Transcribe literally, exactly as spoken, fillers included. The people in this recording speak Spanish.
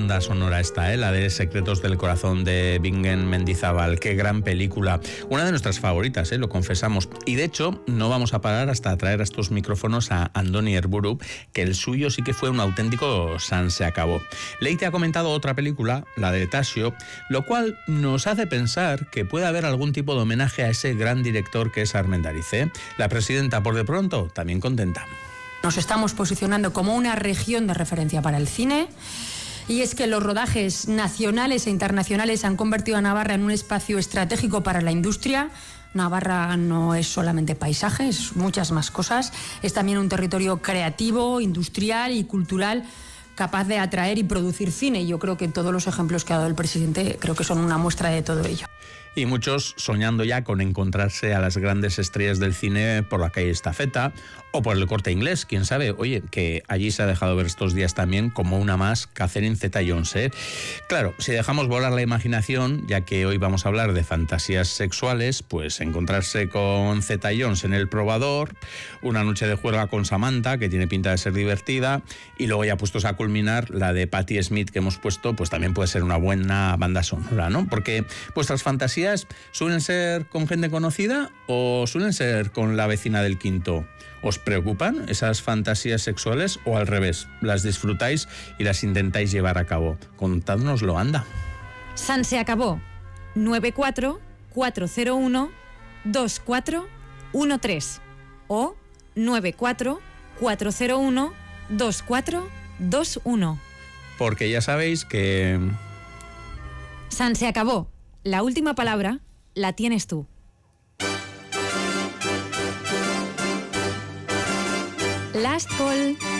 banda sonora esta, ¿eh? La de Secretos del Corazón de Bingen Mendizábal. Qué gran película. Una de nuestras favoritas, ¿eh? Lo confesamos. Y de hecho, no vamos a parar hasta traer a estos micrófonos a Andoni Herburu, que el suyo sí que fue un auténtico San se acabó. Leite ha comentado otra película, la de Tasio, lo cual nos hace pensar que puede haber algún tipo de homenaje a ese gran director que es Armendariz, ¿eh? La presidenta, por de pronto, también contenta. Nos estamos posicionando como una región de referencia para el cine, y es que los rodajes nacionales e internacionales han convertido a Navarra en un espacio estratégico para la industria. Navarra no es solamente paisaje, es muchas más cosas. Es también un territorio creativo, industrial y cultural capaz de atraer y producir cine. Y yo creo que todos los ejemplos que ha dado el presidente creo que son una muestra de todo ello. Y muchos soñando ya con encontrarse a las grandes estrellas del cine por la calle Estafeta o por el Corte Inglés, quién sabe. Oye, que allí se ha dejado ver estos días también como una más Catherine Zeta-Jones, ¿eh? Claro, si dejamos volar la imaginación, ya que hoy vamos a hablar de fantasías sexuales, pues encontrarse con Zeta-Jones en El Probador, una noche de juerga con Samantha, que tiene pinta de ser divertida, y luego ya puestos a culminar la de Patti Smith que hemos puesto, pues también puede ser una buena banda sonora, ¿no? Porque vuestras fantasías ¿suelen ser con gente conocida o suelen ser con la vecina del quinto? ¿Os preocupan esas fantasías sexuales o al revés? ¿Las disfrutáis y las intentáis llevar a cabo? Contádnoslo, anda. San se acabó. nueve cuatro cuatro cero uno dos cuatro uno tres o nueve cuatro cuatro cero uno dos cuatro dos uno. Porque ya sabéis que... San se acabó. La última palabra la tienes tú. Last call.